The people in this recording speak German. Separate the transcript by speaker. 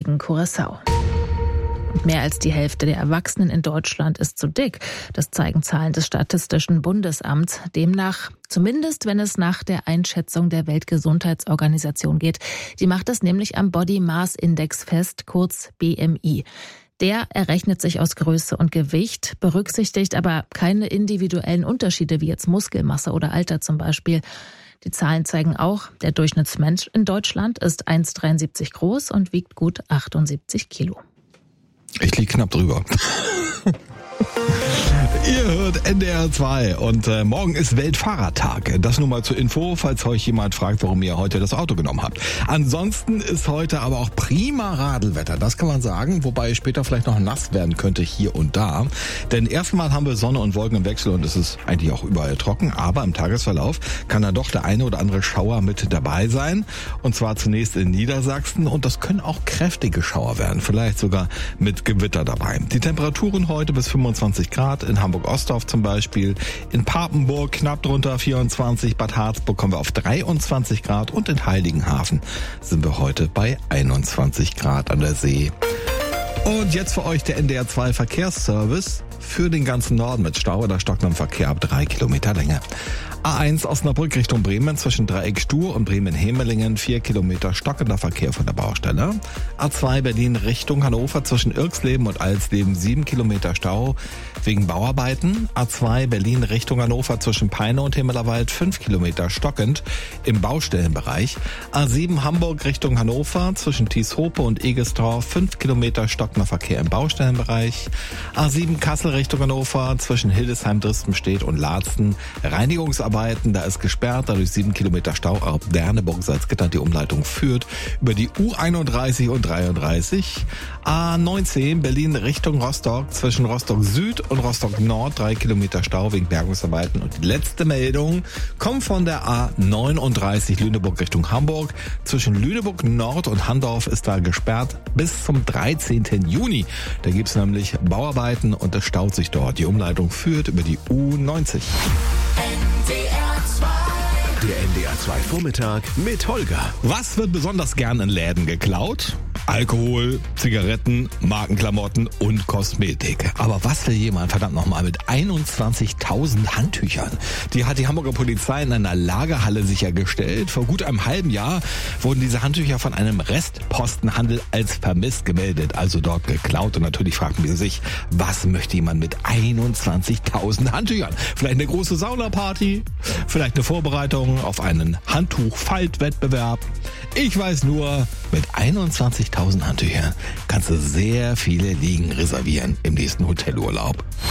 Speaker 1: gegen Curaçao. Und mehr als die Hälfte der Erwachsenen in Deutschland ist zu dick. Das zeigen Zahlen des Statistischen Bundesamts. Demnach, zumindest wenn es nach der Einschätzung der Weltgesundheitsorganisation geht. Die macht es nämlich am Body Mass Index fest, kurz BMI. Der errechnet sich aus Größe und Gewicht, berücksichtigt aber keine individuellen Unterschiede wie jetzt Muskelmasse oder Alter zum Beispiel. Die Zahlen zeigen auch, der Durchschnittsmensch in Deutschland ist 1,73 groß und wiegt gut 78 Kilo.
Speaker 2: Ich liege knapp drüber. Ihr hört NDR 2 und morgen ist Weltfahrradtag. Das nur mal zur Info, falls euch jemand fragt, warum ihr heute das Auto genommen habt. Ansonsten ist heute aber auch prima Radelwetter, das kann man sagen, wobei später vielleicht noch nass werden könnte hier und da. Denn erstmal haben wir Sonne und Wolken im Wechsel und es ist eigentlich auch überall trocken, aber im Tagesverlauf kann dann doch der eine oder andere Schauer mit dabei sein. Und zwar zunächst in Niedersachsen und das können auch kräftige Schauer werden, vielleicht sogar mit Gewitter dabei. Die Temperaturen heute bis 25 Grad, in Hamburg-Ostdorf zum Beispiel, in Papenburg knapp drunter 24, Bad Harzburg kommen wir auf 23 Grad und in Heiligenhafen sind wir heute bei 21 Grad an der See. Und jetzt für euch der NDR 2 Verkehrsservice für den ganzen Norden mit Stau oder stockendem Verkehr ab 3 Kilometer Länge. A1 Osnabrück Richtung Bremen zwischen Dreieck Stur und Bremen-Hemelingen 4 Kilometer stockender Verkehr von der Baustelle. A2 Berlin Richtung Hannover zwischen Irxleben und Alsleben 7 Kilometer Stau wegen Bauarbeiten. A2 Berlin Richtung Hannover zwischen Peine und Himmelerwald 5 Kilometer stockend im Baustellenbereich. A7 Hamburg Richtung Hannover zwischen Tieshope und Egestorf 5 Kilometer stockender Verkehr im Baustellenbereich. A7 Kassel Richtung Hannover zwischen Hildesheim, Dristenstedt und Laatzen Reinigungsarbeiten, da ist gesperrt, dadurch 7 Kilometer Stau ab Derneburg, Salzgitter, die Umleitung führt über die U31 und 33. A19 Berlin Richtung Rostock zwischen Rostock Süd und Rostock Nord 3 Kilometer Stau wegen Bergungsarbeiten. Und die letzte Meldung kommt von der A39 Lüneburg Richtung Hamburg. Zwischen Lüneburg Nord und Handorf ist da gesperrt bis zum 13. Juni. Da gibt's nämlich Bauarbeiten und es staut sich dort. Die Umleitung führt über die U90.
Speaker 3: Der NDR 2 Vormittag mit Holger.
Speaker 2: Was wird besonders gern in Läden geklaut? Alkohol, Zigaretten, Markenklamotten und Kosmetik. Aber was will jemand verdammt nochmal mit 21.000 Handtüchern? Die hat die Hamburger Polizei in einer Lagerhalle sichergestellt. Vor gut einem halben Jahr wurden diese Handtücher von einem Restpostenhandel als vermisst gemeldet, also dort geklaut. Und natürlich fragten wir sich, was möchte jemand mit 21.000 Handtüchern? Vielleicht eine große Saunaparty? Vielleicht eine Vorbereitung auf einen Handtuch-Faltwettbewerb? Ich weiß nur, mit 21.000 Handtüchern kannst du sehr viele Liegen reservieren im nächsten Hotelurlaub.